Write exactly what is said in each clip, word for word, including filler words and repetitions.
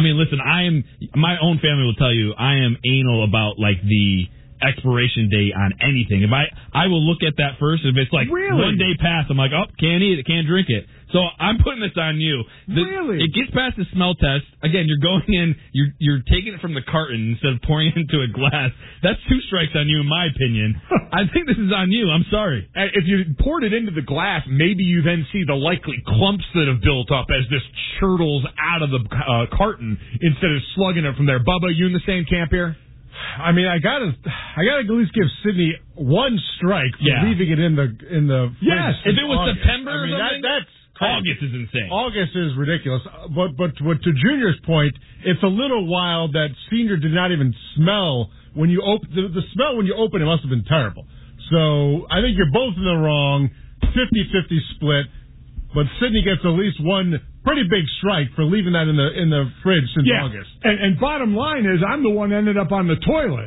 mean, listen, I am, my own family will tell you, I am anal about, like, the expiration date on anything. If I, I will look at that first. If it's like really? one day past, I'm like, oh, can't eat it, can't drink it. So I'm putting this on you. The, really? It gets past the smell test. Again, you're going in, you're you're taking it from the carton instead of pouring it into a glass. That's two strikes on you, in my opinion. I think this is on you. I'm sorry. And if you poured it into the glass, maybe you then see the likely clumps that have built up as this churtles out of the uh, carton instead of slugging it from there. Bubba, you in the same camp here? I mean, I gotta, I gotta at least give Sydney one strike for yeah. leaving it in the in the. Yes, if it was August. September, I mean, or that, that's August is insane. August is ridiculous. But but but to Junior's point, it's a little wild that Senior did not even smell when you open the, the smell when you open it must have been terrible. So I think you're both in the wrong, fifty-fifty split. But Sydney gets at least one pretty big strike for leaving that in the in the fridge since yeah. August. And, and bottom line is, I'm the one that ended up on the toilet.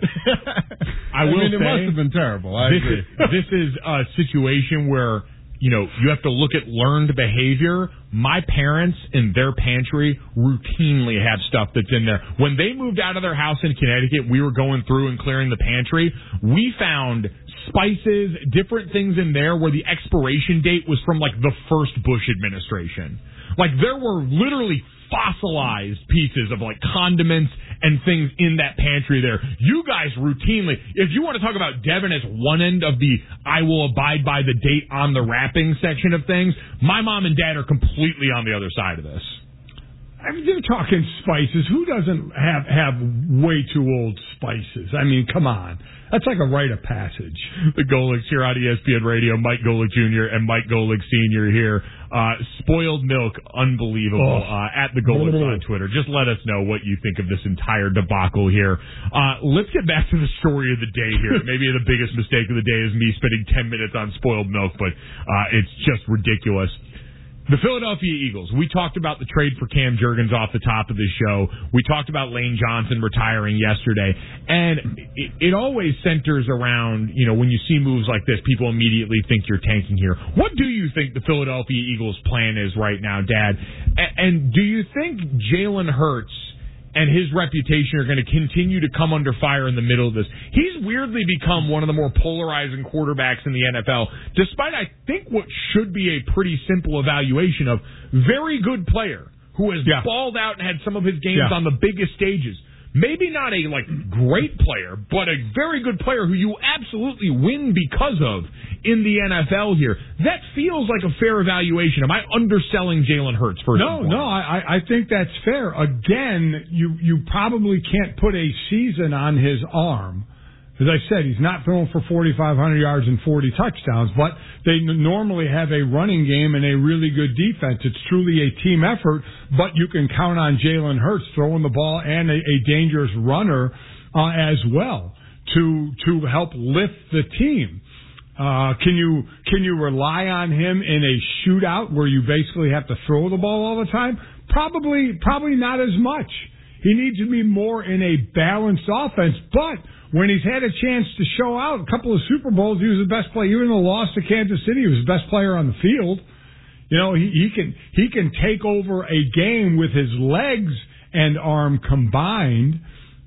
I will I mean, say it must have been terrible. I this agree. is this is a situation where you know you have to look at learned behavior. My parents in their pantry routinely have stuff that's in there. When they moved out of their house in Connecticut, we were going through and clearing the pantry. We found spices, different things in there where the expiration date was from like the first Bush administration. Like there were literally fossilized pieces of like condiments and things in that pantry there. You guys routinely, if you want to talk about Devin as one end of the I will abide by the date on the wrapping section of things, my mom and dad are completely on the other side of this. I mean, you're talking spices. Who doesn't have have way too old spices? I mean, come on. That's like a rite of passage. The Golics here on E S P N Radio, Mike Golick Junior and Mike Golick Senior here. Uh, spoiled milk, unbelievable. Oh. Uh, at the Golics on Twitter. Just let us know what you think of this entire debacle here. Uh, let's get back to the story of the day here. Maybe the biggest mistake of the day is me spending ten minutes on spoiled milk, but uh, it's just ridiculous. The Philadelphia Eagles, we talked about the trade for Cam Jurgens off the top of the show. We talked about Lane Johnson retiring yesterday. And it, it always centers around, you know, when you see moves like this, people immediately think you're tanking here. What do you think the Philadelphia Eagles' plan is right now, Dad? And, and do you think Jalen Hurts and his reputation are going to continue to come under fire in the middle of this? He's weirdly become one of the more polarizing quarterbacks in the N F L, despite, I think, what should be a pretty simple evaluation of very good player who has yeah. balled out and had some of his games yeah. on the biggest stages. Maybe not a, like, great player, but a very good player who you absolutely win because of in the N F L here. That feels like a fair evaluation. Am I underselling Jalen Hurts? First no, no, I, I think that's fair. Again, you, you probably can't put a season on his arm. As I said, he's not throwing for forty-five hundred yards and forty touchdowns, but they n- normally have a running game and a really good defense. It's truly a team effort, but you can count on Jalen Hurts throwing the ball and a, a dangerous runner uh, as well to to help lift the team. Uh, can you can you rely on him in a shootout where you basically have to throw the ball all the time? Probably probably not as much. He needs to be more in a balanced offense, but when he's had a chance to show out a couple of Super Bowls, he was the best player. Even in the loss to Kansas City, he was the best player on the field. You know, he, he can he can take over a game with his legs and arm combined.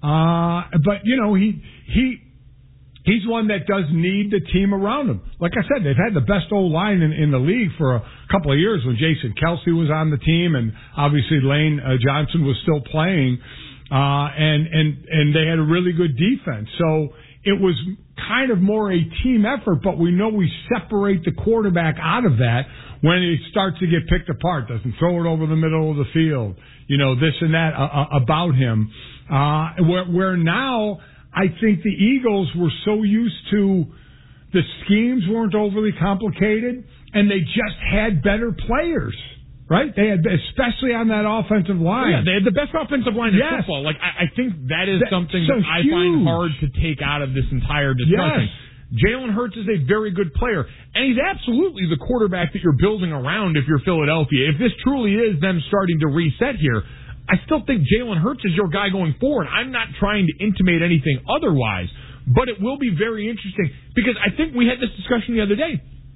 Uh, but you know, he he he's one that does need the team around him. Like I said, they've had the best O-line in, in the league for a couple of years when Jason Kelsey was on the team, and obviously Lane uh, Johnson was still playing. Uh, and, and, and they had a really good defense. So it was kind of more a team effort, but we know we separate the quarterback out of that when it starts to get picked apart, doesn't throw it over the middle of the field, you know, this and that uh, about him. Uh, where, where now I think the Eagles were so used to the schemes weren't overly complicated and they just had better players. Right? They had, especially on that offensive line. Yeah, they had the best offensive line in yes. football. Like, I, I think that is that, something so that I huge. find hard to take out of this entire discussion. Yes. Jalen Hurts is a very good player, and he's absolutely the quarterback that you're building around if you're Philadelphia. If this truly is them starting to reset here, I still think Jalen Hurts is your guy going forward. I'm not trying to intimate anything otherwise, but it will be very interesting because I think we had this discussion the other day.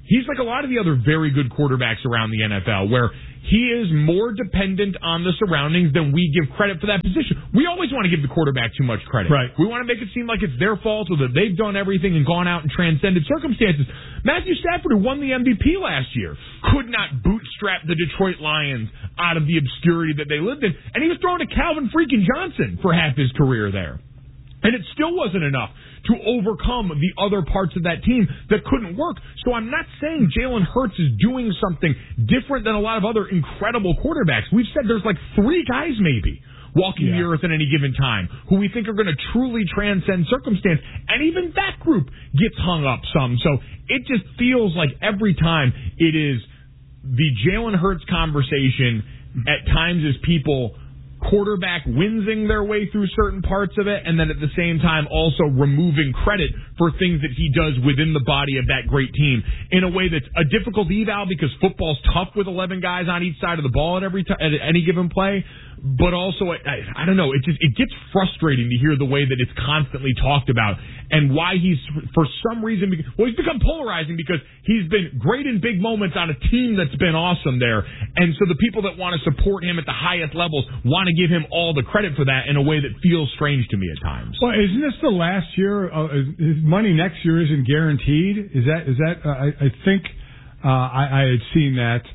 he's like a lot of the other very good quarterbacks around the N F L, where he is more dependent on the surroundings than we give credit for that position. We always want to give the quarterback too much credit. Right. We want to make it seem like it's their fault or that they've done everything and gone out and transcended circumstances. Matthew Stafford, who won the M V P last year, could not bootstrap the Detroit Lions out of the obscurity that they lived in, and he was throwing to Calvin freaking Johnson for half his career there. And it still wasn't enough to overcome the other parts of that team that couldn't work. So I'm not saying Jalen Hurts is doing something different than a lot of other incredible quarterbacks. We've said there's like three guys maybe walking yeah. the earth at any given time who we think are going to truly transcend circumstance. And even that group gets hung up some. So it just feels like every time it is the Jalen Hurts conversation at times is people quarterback winsing their way through certain parts of it, and then at the same time also removing credit for things that he does within the body of that great team in a way that's a difficult eval because football's tough with eleven guys on each side of the ball at every t- at any given play. But also, I, I don't know, it just it gets frustrating to hear the way that it's constantly talked about and why he's, for some reason, well, he's become polarizing because he's been great in big moments on a team that's been awesome there. And so the people that want to support him at the highest levels want to give him all the credit for that in a way that feels strange to me at times. Well, isn't this the last year? Uh, his money next year isn't guaranteed. Is that, is that, uh, I, I think uh, I, I had seen that.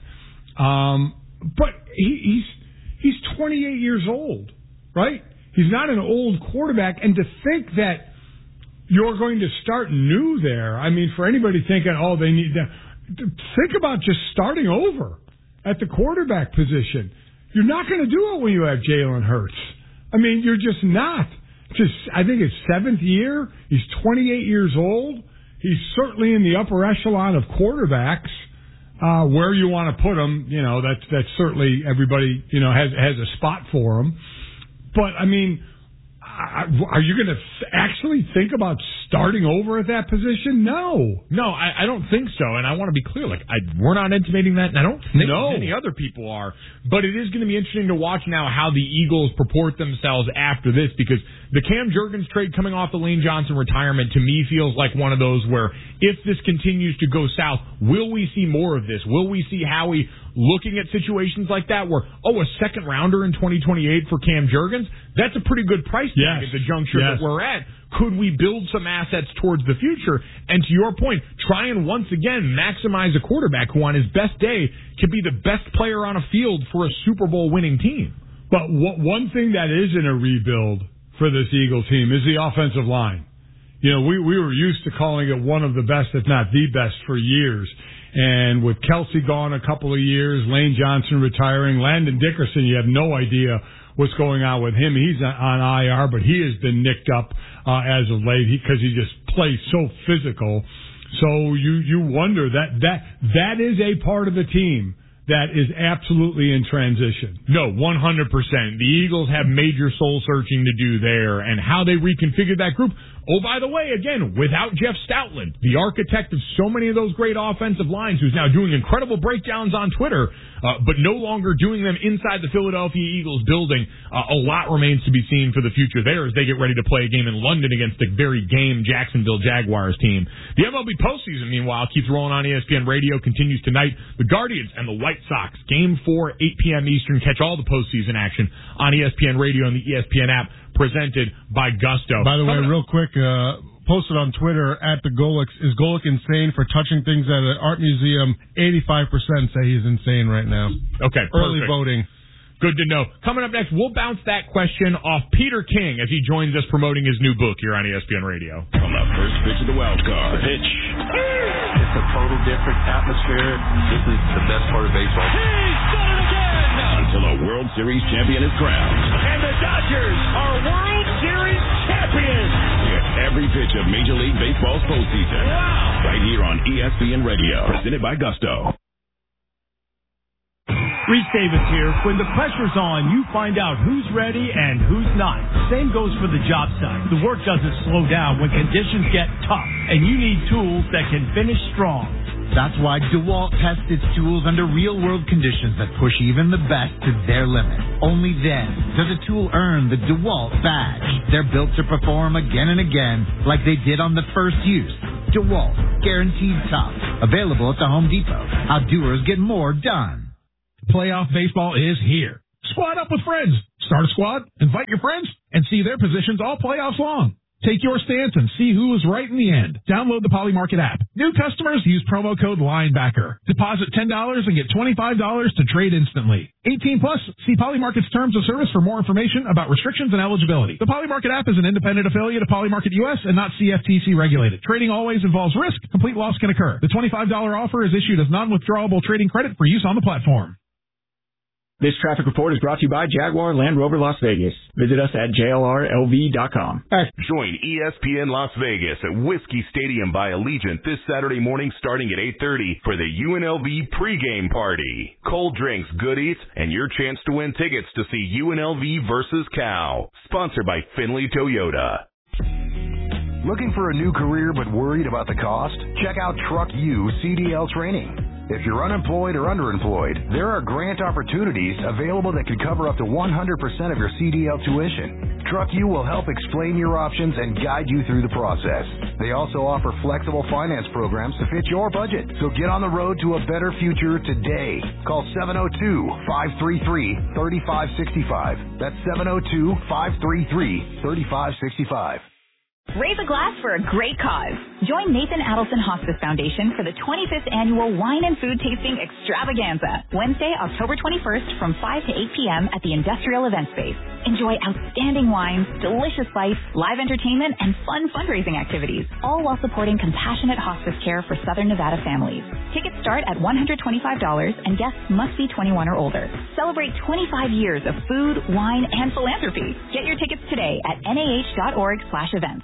Um, but he, he's, He's twenty-eight years old, right? He's not an old quarterback. And to think that you're going to start new there, I mean, for anybody thinking, oh, they need to think about just starting over at the quarterback position. You're not going to do it when you have Jalen Hurts. I mean, you're just not. Just, I think it's seventh year. He's twenty-eight years old. He's certainly in the upper echelon of quarterbacks. Uh, where you want to put him, you know, that's, that's certainly everybody, you know, has, has a spot for him. But, I mean, are you going to actually think about starting over at that position? No. No, I, I don't think so. And I want to be clear, like, I, we're not intimating that, and I don't think no. any other people are. But it is going to be interesting to watch now how the Eagles purport themselves after this, because the Cam Jurgens trade coming off the Lane Johnson retirement to me feels like one of those where if this continues to go south, will we see more of this? Will we see Howie looking at situations like that where, oh, a second rounder in twenty twenty-eight for Cam Jurgens? That's a pretty good price tag yes. at the juncture yes. that we're at. Could we build some assets towards the future? And to your point, try and once again maximize a quarterback who on his best day could be the best player on a field for a Super Bowl winning team. But one thing that is in a rebuild for this Eagle team is the offensive line. You know, we, we were used to calling it one of the best, if not the best, for years. And with Kelsey gone a couple of years, Lane Johnson retiring, Landon Dickerson, you have no idea what's going on with him. He's on I R, but he has been nicked up uh, as of late because he, he just plays so physical. So you, you wonder that, that that is a part of the team that is absolutely in transition. No, one hundred percent. The Eagles have major soul searching to do there, and how they reconfigure that group. Oh, by the way, again, without Jeff Stoutland, the architect of so many of those great offensive lines, who's now doing incredible breakdowns on Twitter, uh, but no longer doing them inside the Philadelphia Eagles building. Uh, a lot remains to be seen for the future there as they get ready to play a game in London against the very game Jacksonville Jaguars team. The M L B postseason, meanwhile, keeps rolling on E S P N Radio, continues tonight. The Guardians and the White Sox, game four, eight p.m. Eastern. Catch all the postseason action on E S P N Radio and the E S P N app, presented by Gusto. By the way, real quick, uh, posted on Twitter at the Golic, is Golic insane for touching things at an art museum? eighty-five percent say he's insane right now. Okay, early perfect. voting. Good to know. Coming up next, we'll bounce that question off Peter King as he joins us promoting his new book here on E S P N Radio. From the first pitch of the wild card. Pitch. It's a total different atmosphere. This is the best part of baseball. He's done it again! Until a World Series champion is crowned. And the Dodgers are World Series champions! Get every pitch of Major League Baseball's postseason. Wow! Right here on E S P N Radio. Presented by Gusto. Reese Davis here. When the pressure's on, you find out who's ready and who's not. Same goes for the job site. The work doesn't slow down when conditions get tough, and you need tools that can finish strong. That's why DeWalt tests its tools under real-world conditions that push even the best to their limit. Only then does a tool earn the DeWalt badge. They're built to perform again and again like they did on the first use. DeWalt, guaranteed tough. Available at the Home Depot. How doers get more done. Playoff baseball is here. Squad up with friends. Start a squad, invite your friends, and see their positions all playoffs long. Take your stance and see who is right in the end. Download the Polymarket app. New customers use promo code LINEBACKER. Deposit ten dollars and get twenty-five dollars to trade instantly. eighteen plus. See Polymarket's terms of service for more information about restrictions and eligibility. The Polymarket app is an independent affiliate of Polymarket U S and not C F T C regulated. Trading always involves risk. Complete loss can occur. The twenty-five dollars offer is issued as non-withdrawable trading credit for use on the platform. This traffic report is brought to you by Jaguar Land Rover Las Vegas. Visit us at J L R L V dot com. Join E S P N Las Vegas at Whiskey Stadium by Allegiant this Saturday morning starting at eight thirty for the U N L V pregame party. Cold drinks, goodies, and your chance to win tickets to see U N L V versus Cal. Sponsored by Finley Toyota. Looking for a new career but worried about the cost? Check out Truck U C D L Training. If you're unemployed or underemployed, there are grant opportunities available that could cover up to one hundred percent of your C D L tuition. Truck U will help explain your options and guide you through the process. They also offer flexible finance programs to fit your budget. So get on the road to a better future today. Call seven oh two, five three three, three five six five. That's seven oh two, five three three, three five six five. Raise a glass for a great cause. Join Nathan Adelson Hospice Foundation for the twenty-fifth Annual Wine and Food Tasting Extravaganza, Wednesday, October twenty-first from five to eight p.m. at the Industrial Event Space. Enjoy outstanding wines, delicious bites, live entertainment, and fun fundraising activities, all while supporting compassionate hospice care for Southern Nevada families. Tickets start at one hundred twenty-five dollars and guests must be twenty-one or older. Celebrate twenty-five years of food, wine, and philanthropy. Get your tickets today at N A H dot org slash events.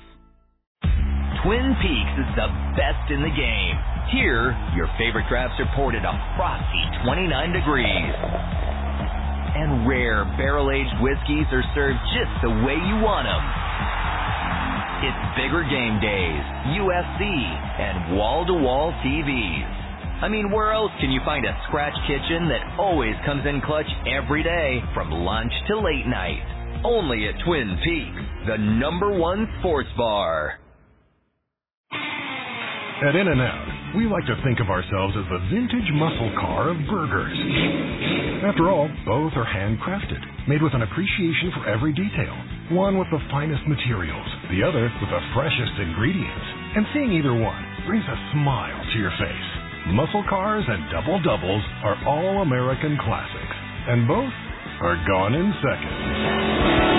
Twin Peaks is the best in the game. Here, your favorite drafts are poured at a frosty twenty-nine degrees. And rare barrel-aged whiskeys are served just the way you want them. It's bigger game days, U F C, and wall-to-wall T Vs. I mean, where else can you find a scratch kitchen that always comes in clutch every day, from lunch to late night? Only at Twin Peaks, the number one sports bar. At In-N-Out, we like to think of ourselves as the vintage muscle car of burgers. After all, both are handcrafted, made with an appreciation for every detail. One with the finest materials, the other with the freshest ingredients. And seeing either one brings a smile to your face. Muscle cars and double doubles are all American classics, and both are gone in seconds.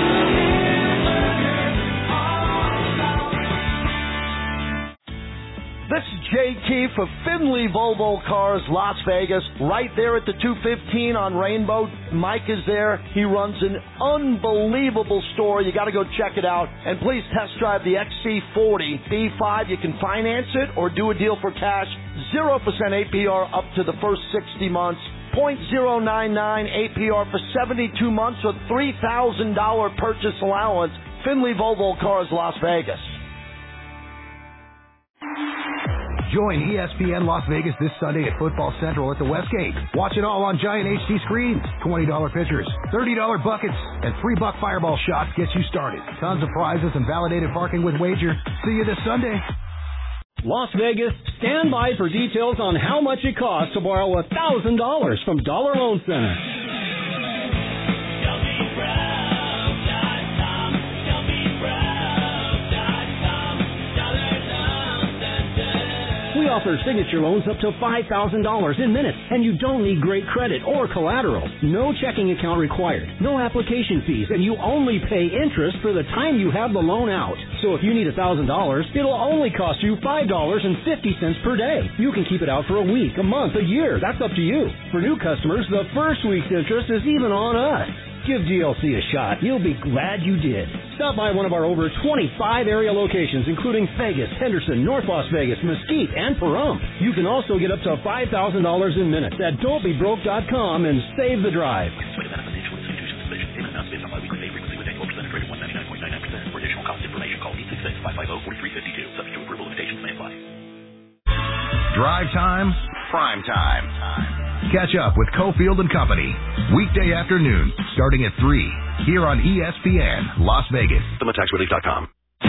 This is Jay Keefe of Finley Volvo Cars, Las Vegas, right there at the two fifteen on Rainbow. Mike is there. He runs an unbelievable store. You got to go check it out. And please test drive the X C forty B five. You can finance it or do a deal for cash. zero percent A P R up to the first sixty months. zero point zero nine nine A P R for seventy-two months with three thousand dollars purchase allowance. Finley Volvo Cars, Las Vegas. Join E S P N Las Vegas this Sunday at Football Central at the Westgate. Watch it all on giant H D screens, twenty dollars pitchers, thirty dollars buckets, and three buck fireball shots get you started. Tons of prizes and validated parking with wager. See you this Sunday. Las Vegas, stand by for details on how much it costs to borrow one thousand dollars from Dollar Loan Center. We offer signature loans up to five thousand dollars in minutes, and you don't need great credit or collateral. No checking account required, no application fees, and you only pay interest for the time you have the loan out. So if you need one thousand dollars, it'll only cost you five dollars and fifty cents per day. You can keep it out for a week, a month, a year. That's up to you. For new customers, the first week's interest is even on us. Give D L C a shot. You'll be glad you did. Stop by one of our over twenty-five area locations, including Vegas, Henderson, North Las Vegas, Mesquite, and Pahrump. You can also get up to five thousand dollars in minutes at don't be broke dot com and save the drive. Drive time, prime time. Catch up with Cofield and Company, weekday afternoon, starting at three, here on E S P N Las Vegas. Summit Tax Relief dot com.